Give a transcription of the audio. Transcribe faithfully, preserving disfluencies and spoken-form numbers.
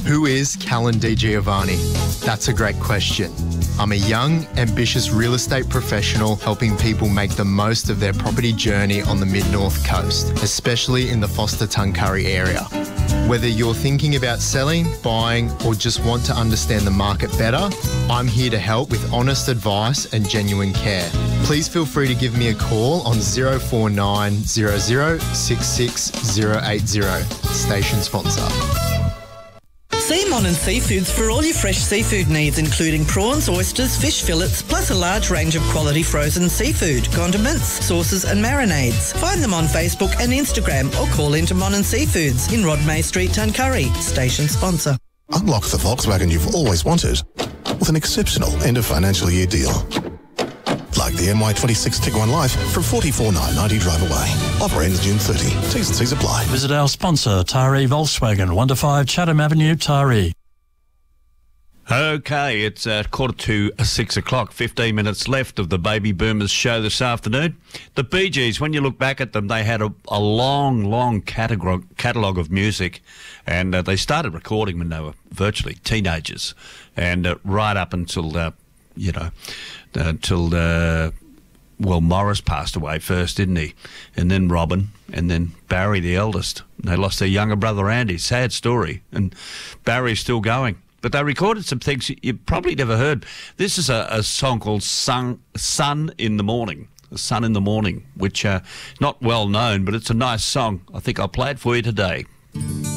Who is Callan Di Giovanni? That's a great question. I'm a young, ambitious real estate professional helping people make the most of their property journey on the Mid-North Coast, especially in the Forster-Tuncurry area. Whether you're thinking about selling, buying, or just want to understand the market better, I'm here to help with honest advice and genuine care. Please feel free to give me a call on zero four nine zero zero six six zero eight zero. Station sponsor. See Mon and Seafoods for all your fresh seafood needs, including prawns, oysters, fish fillets, plus a large range of quality frozen seafood, condiments, sauces and marinades. Find them on Facebook and Instagram or call into Mon and Seafoods in Rodmay Street, Tuncurry. Station sponsor. Unlock the Volkswagen you've always wanted with an exceptional end of financial year deal. Like the M Y twenty-six Tiguan Life for forty-four thousand nine hundred ninety drive away. Offer ends June thirtieth. T's and C's apply. Visit our sponsor, Taree Volkswagen, one to five Chatham Avenue, Taree. Okay, it's uh, quarter to six o'clock, fifteen minutes left of the Baby Boomers show this afternoon. The Bee Gees, when you look back at them, they had a, a long, long catalogue, catalogue of music, and uh, they started recording when they were virtually teenagers, and uh, right up until, uh, you know, uh, until, uh, well, Morris passed away first, didn't he? And then Robin, and then Barry, the eldest. They lost their younger brother, Andy. Sad story. And Barry's still going. But they recorded some things you've probably never heard. This is a, a song called Sun, Sun in the Morning. Sun in the Morning, which uh, not well known, but it's a nice song. I think I'll play it for you today.